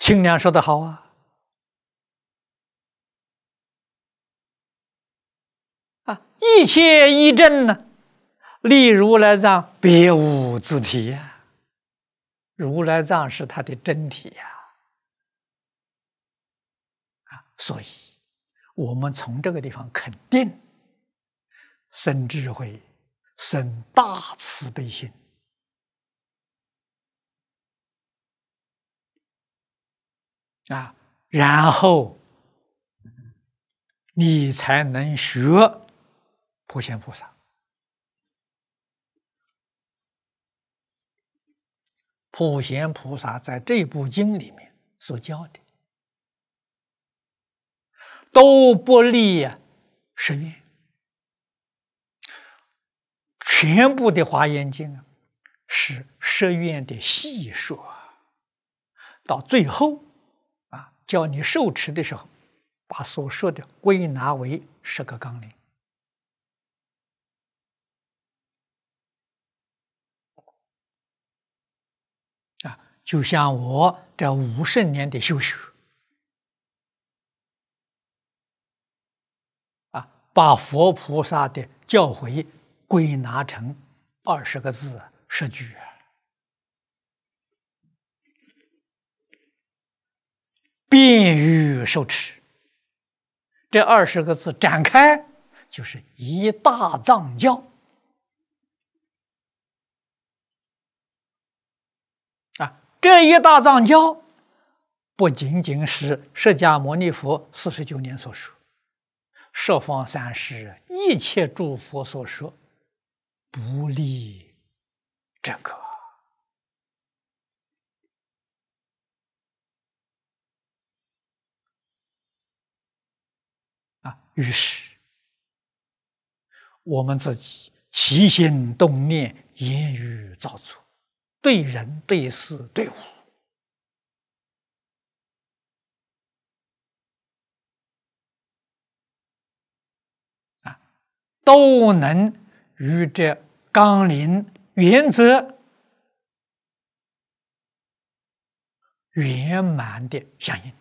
清凉说得好啊，一切依正呢，立如来藏，别无自体呀。如来藏是他的真体呀。所以，我们从这个地方肯定生智慧，生大慈悲心。然后你才能学普贤菩萨。普贤菩萨在这部经里面所教的，都不离十愿，全部的华严经是十愿的细说，到最后教你受持的时候，把所说的归纳为10个纲领。就像我这50年的修学，把佛菩萨的教诲归纳成20个字10句，便于受持。这20个字展开就是一大藏教。这一大藏教不仅仅是释迦牟尼佛49年所说，十方三世一切诸佛所说，不离这个。于是我们自己起心动念、言语造作，对人、对事、对物，都能与这纲领原则圆满的相应。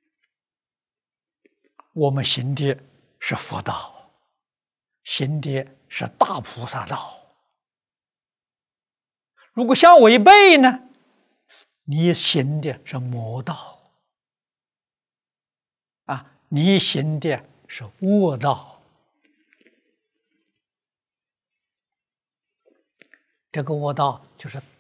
我们行的是佛道，行的是大菩萨道。如果相违背呢，你行的是魔道你行的是恶道。这个恶道就是